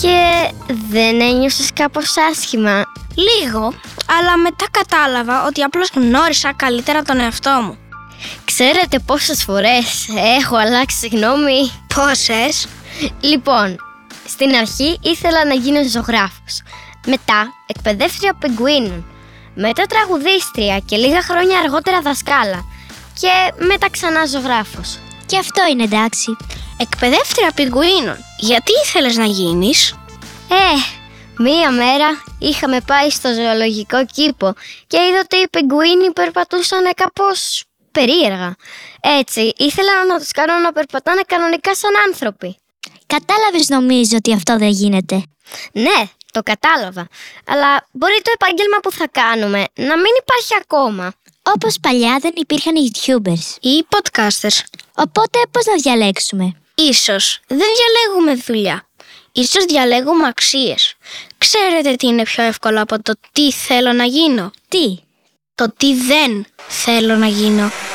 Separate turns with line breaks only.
Και δεν ένιωσες κάπως άσχημα?
Λίγο, αλλά μετά κατάλαβα ότι απλώς γνώρισα καλύτερα τον εαυτό μου.
Ξέρετε πόσες φορές έχω αλλάξει γνώμη?
Πόσες?
Λοιπόν, στην αρχή ήθελα να γίνω ζωγράφος. Μετά εκπαιδεύτρια πιγκουίνων. Μετά τραγουδίστρια και λίγα χρόνια αργότερα δασκάλα. Και μετά ξανά ζωγράφος.
Και αυτό είναι εντάξει.
Εκπαιδεύτρια πιγκουίνων. Γιατί ήθελες να γίνεις?
Μία μέρα είχαμε πάει στο ζωολογικό κήπο και είδα ότι οι πιγκουίνοι περπατούσαν κάπως περίεργα. Έτσι ήθελα να τους κάνω να περπατάνε κανονικά σαν άνθρωποι.
Κατάλαβες νομίζω ότι αυτό δεν γίνεται?
Ναι, το κατάλαβα. Αλλά μπορεί το επάγγελμα που θα κάνουμε να μην υπάρχει ακόμα.
Όπως παλιά δεν υπήρχαν YouTubers
ή podcasters.
Οπότε πώς να διαλέξουμε?
Ίσως δεν διαλέγουμε δουλειά. Ίσως διαλέγουμε αξίες. Ξέρετε τι είναι πιο εύκολο από το τι θέλω να γίνω?
Τι?
Το τι δεν θέλω να γίνω.